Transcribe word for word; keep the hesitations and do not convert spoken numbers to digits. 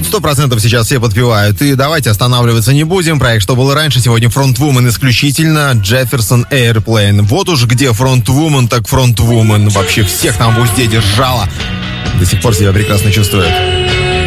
Сто процентов сейчас все подпевают. И давайте останавливаться не будем. Проект «Что было раньше» сегодня фронтвумен исключительно. Jefferson Airplane. Вот уж где фронтвумен, так фронтвумен. Вообще всех там в узде держала. До сих пор себя прекрасно чувствует.